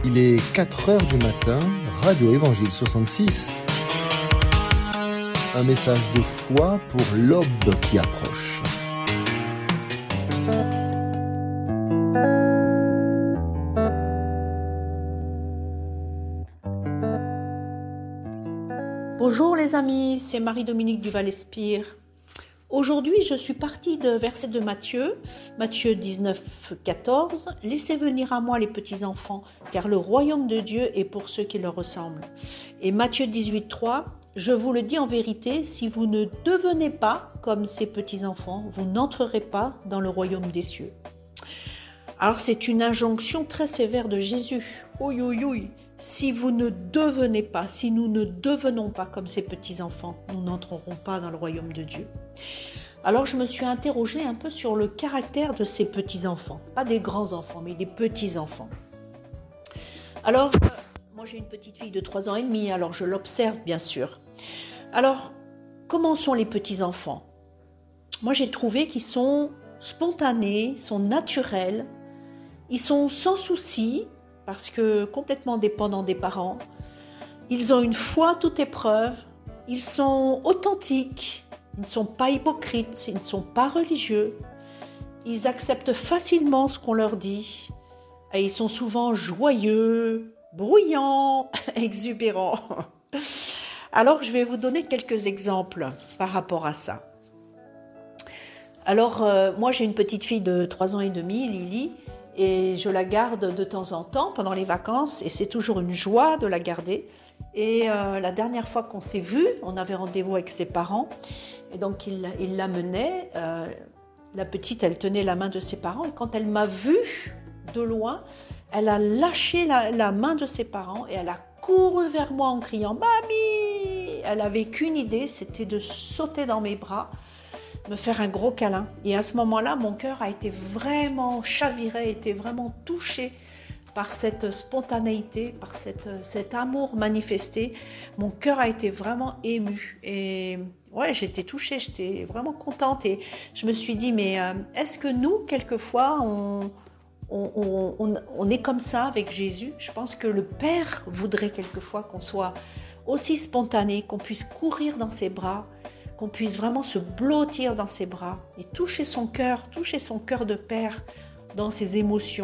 Il est 4 heures du matin, Radio Évangile 66. Un message de foi pour l'aube qui approche. Bonjour les amis, c'est Marie-Dominique Duval-Espire. Aujourd'hui, je suis partie de verset de Matthieu 19, 14. « Laissez venir à moi les petits-enfants, car le royaume de Dieu est pour ceux qui leur ressemblent. » Et Matthieu 18, 3. « Je vous le dis en vérité, si vous ne devenez pas comme ces petits-enfants, vous n'entrerez pas dans le royaume des cieux. » Alors c'est une injonction très sévère de Jésus. Oui, oui, oui. Si vous ne devenez pas, si nous ne devenons pas comme ces petits-enfants, nous n'entrerons pas dans le royaume de Dieu. Alors je me suis interrogée un peu sur le caractère de ces petits-enfants. Pas des grands-enfants, mais des petits-enfants. Alors, moi j'ai une petite fille de 3 ans et demi, alors je l'observe bien sûr. Alors, comment sont les petits-enfants ? Moi j'ai trouvé qu'ils sont spontanés, sont naturels, ils sont sans souci, parce que complètement dépendants des parents. Ils ont une foi à toute épreuve, ils sont authentiques, ils ne sont pas hypocrites, ils ne sont pas religieux, ils acceptent facilement ce qu'on leur dit, et ils sont souvent joyeux, bruyants, exubérants. Alors je vais vous donner quelques exemples par rapport à ça. Alors moi j'ai une petite fille de 3 ans et demi, Lily, et je la garde de temps en temps pendant les vacances et c'est toujours une joie de la garder. Et la dernière fois qu'on s'est vus, on avait rendez-vous avec ses parents et donc il l'amenait. La petite, elle tenait la main de ses parents et quand elle m'a vue de loin, elle a lâché la main de ses parents et elle a couru vers moi en criant « Mamie !» Elle avait qu'une idée, c'était de sauter dans mes bras, me faire un gros câlin. Et à ce moment-là, mon cœur a été vraiment chaviré, a été vraiment touché par cette spontanéité, par cet amour manifesté. Mon cœur a été vraiment ému. Et ouais, j'étais touchée, j'étais vraiment contente. Et je me suis dit, mais est-ce que nous, quelquefois, on est comme ça avec Jésus ? Je pense que le Père voudrait quelquefois qu'on soit aussi spontané, qu'on puisse courir dans ses bras, qu'on puisse vraiment se blottir dans ses bras et toucher son cœur de père dans ses émotions.